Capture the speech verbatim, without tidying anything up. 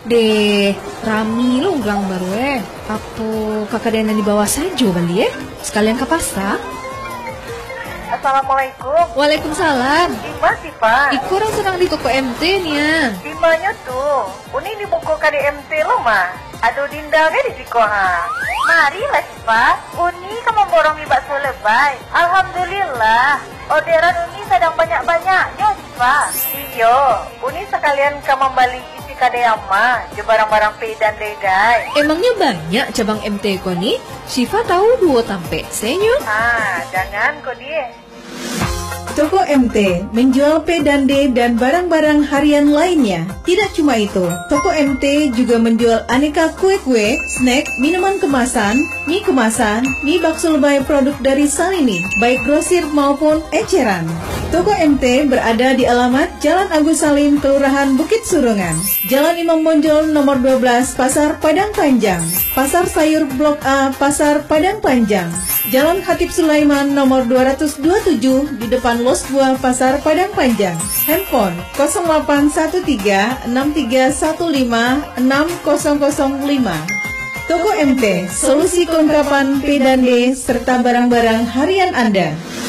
Deh, rami lo gang baru eh. Apa kakak dan di bawah saja bali eh? Sekalian ke pasar. Assalamualaikum. Waalaikumsalam. Ima sih Pak. Iku orang sedang di toko M T nya. Imanya tuh. Uni di buku K D M T lo mah. Aduh dinda di siko ha. Mari lah sih Pak. Uni kamu borongi bakso lebay. Alhamdulillah. Orderan Uni sedang banyak-banyaknya sih Pak. Iyo. Uni sekalian kamu balik isi K D ama. Je barang-barang P dan Dedai. Emangnya banyak cabang M T ko nih? Syifa tahu dua tampe senyo. Ah, jangan kok dia. Toko M T menjual P dan D dan barang-barang harian lainnya. Tidak cuma itu, Toko M T juga menjual aneka kue-kue, snack, minuman kemasan, mie kemasan, mie bakso lebay produk dari Salini, baik grosir maupun eceran. Toko M T berada di alamat Jalan Agus Salim, Kelurahan Bukit Surungan, Jalan Imam Bonjol nomor dua belas, Pasar Padang Panjang, Pasar Sayur Blok A, Pasar Padang Panjang, Jalan Hatip Sulaiman nomor dua ratus dua puluh tujuh di depan Los Buah, Pasar Padang Panjang. Handphone nol delapan satu tiga enam tiga satu lima enam nol nol lima. Toko M T, solusi kelengkapan P dan D serta barang-barang harian Anda.